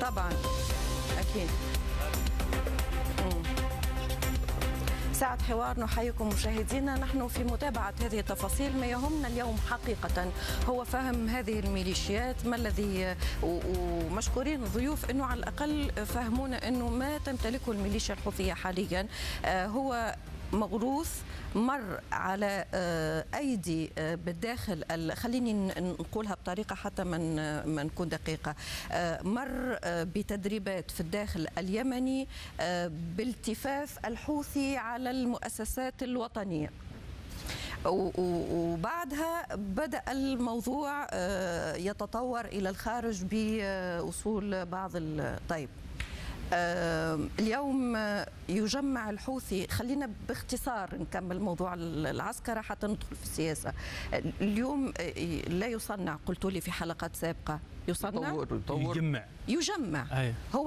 طبعا أكيد. ساعة حوار نحييكم مشاهدينا، نحن في متابعة هذه التفاصيل. ما يهمنا اليوم حقيقة هو فهم هذه الميليشيات، ما الذي ومشكورين الضيوف أنه على الأقل فهمونا أنه ما تمتلكه الميليشيا الحوثية حاليا هو موروث مر على أيدي بالداخل، خليني نقولها بطريقة حتى ما نكون دقيقة، مر بتدريبات في الداخل اليمني بالتفاف الحوثي على المؤسسات الوطنية، وبعدها بدأ الموضوع يتطور إلى الخارج بوصول بعض طيب اليوم يجمع الحوثي، خلينا باختصار نكمل موضوع العسكرة حتى ندخل في السياسة. اليوم لا يصنع، قلت لي في حلقات سابقة يصنع، يجمع أيه. هو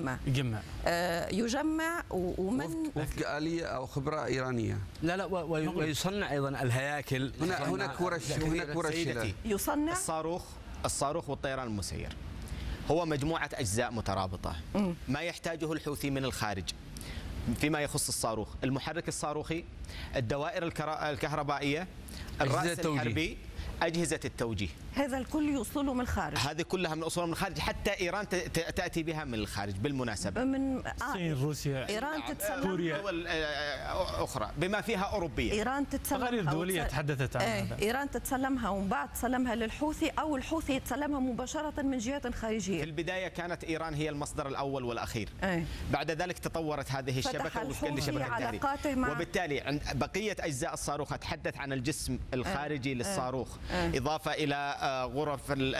يجمع ومن وفق آلية أو خبرة إيرانية. لا ويصنع أيضا الهياكل. هناك ورش يصنع الصاروخ والطيران المسير، هو مجموعة أجزاء مترابطة. ما يحتاجه الحوثي من الخارج فيما يخص الصاروخ، المحرك الصاروخي، الدوائر الكهربائية، الرأس الحربي، أجهزة التوجيه، هذا الكل يوصله من الخارج. هذه كلها من أصولها من الخارج، حتى إيران تأتي بها من الخارج بالمناسبة. من الصين، روسيا، إيران تتسلم دول أخرى بما فيها أوروبية. إيران تتسلمها، تقارير دولية تحدثت عن هذا. إيران تتسلمها ومن بعد تسلمها للحوثي، أو الحوثي يتسلمها مباشرة من جهات خارجية. في البداية كانت إيران هي المصدر الأول والأخير. بعد ذلك تطورت هذه الشبكة وفقا لشبكة التهريب، وبالتالي عند بقية أجزاء الصاروخ أتحدث عن الجسم الخارجي للصاروخ، إضافة إلى غرف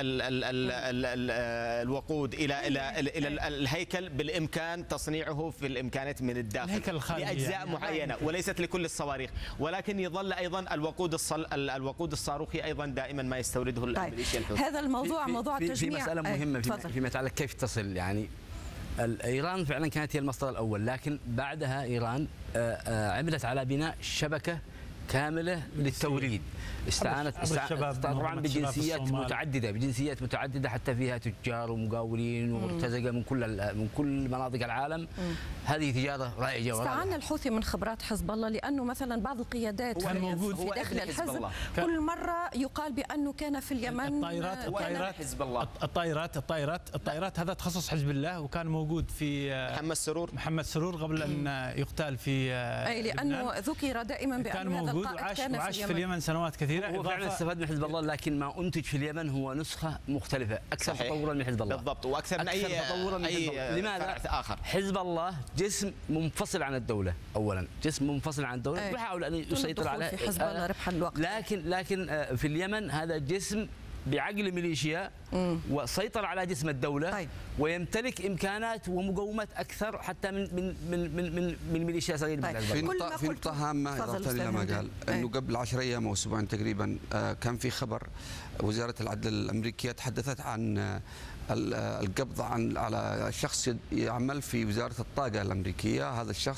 الوقود، إلى الهيكل بالإمكان تصنيعه في الإمكانات من الداخل لأجزاء معينة وليست لكل الصواريخ، ولكن يظل أيضا الوقود الصاروخي أيضا دائما ما يستورده الميليشيا الحوثية. هذا الموضوع موضوع تجميع. في مسألة مهمة فيما يتعلق كيف تصل، يعني إيران فعلا كانت هي المصدر الأول، لكن بعدها إيران عملت على بناء شبكة كاملة للتوريد، استعانت طبعا بجنسيات متعددة حتى فيها تجار ومقاولين ومرتزقة من كل مناطق العالم. هذه تجارة رائجة. استعان الحوثي من خبرات حزب الله، لأنه مثلا بعض القيادات كان موجود في داخل الحزب كل مرة يقال بأنه كان في اليمن. الطائرات هذا تخصص حزب الله، وكان موجود في محمد سرور قبل أن يقتال في لأنه ذكر دائما بأنه هذا القائد وعاش في اليمن سنوات كثيرة. هو فعلا استفاد من حزب الله، لكن ما أنتج في اليمن هو نسخة مختلفة أكثر تطورا من حزب الله. بالضبط، وأكثر من أي لماذا؟ آخر. حزب الله جسم منفصل عن الدولة، أولا جسم منفصل عن الدولة، يحاول أن يسيطر على في حزب الله ربح الوقت. لكن في اليمن هذا جسم بعقل ميليشيا وسيطر على جسم الدولة. ويمتلك إمكانات ومقومات أكثر حتى من ميليشيا صغيرة. في نقطة هامة إضافة إلى ما قال، أنه قبل 10 أيام أو أسبوعين تقريبا كان في خبر وزارة العدل الأمريكية تحدثت عن القبض على شخص يعمل في وزارة الطاقة الأمريكية. هذا الشخص